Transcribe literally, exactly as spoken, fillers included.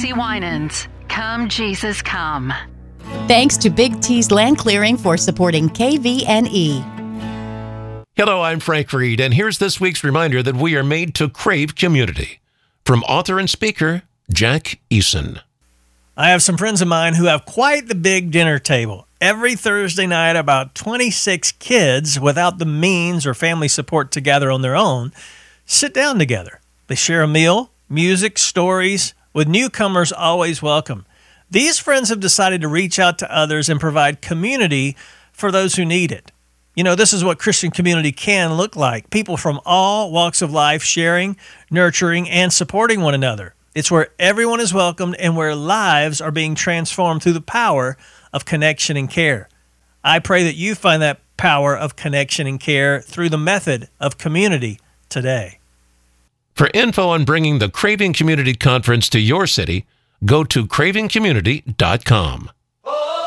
Tracy Winans. Come, Jesus, come. Thanks to Big T's Land Clearing for supporting K V N E. Hello, I'm Frank Reed, and here's this week's reminder that we are made to crave community. From author and speaker, Jack Eason. I have some friends of mine who have quite the big dinner table. Every Thursday night, about twenty-six kids, without the means or family support to gather on their own, sit down together. They share a meal, music, stories, with newcomers always welcome. These friends have decided to reach out to others and provide community for those who need it. You know, this is what Christian community can look like. People from all walks of life sharing, nurturing, and supporting one another. It's where everyone is welcomed and where lives are being transformed through the power of connection and care. I pray that you find that power of connection and care through the method of community today. For info on bringing the Craving Community Conference to your city, go to craving community dot com.